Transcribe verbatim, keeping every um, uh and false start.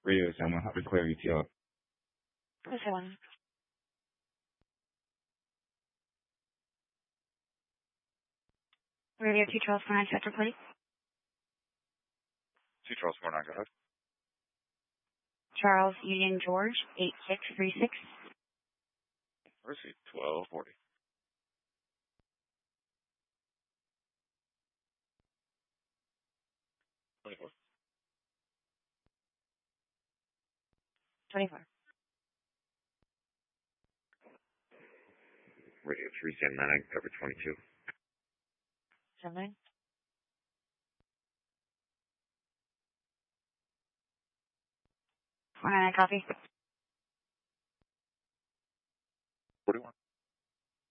Radio San Juan, Hot Clear E T L. This one. Radio two Charles four nine sector, please. two Charles four nine, go ahead. Charles Union George, eight six three six. Receipt twelve forty. twenty-four. twenty-four. Radio three seven nine, cover twenty-two. seven. four nine, copy. forty-one.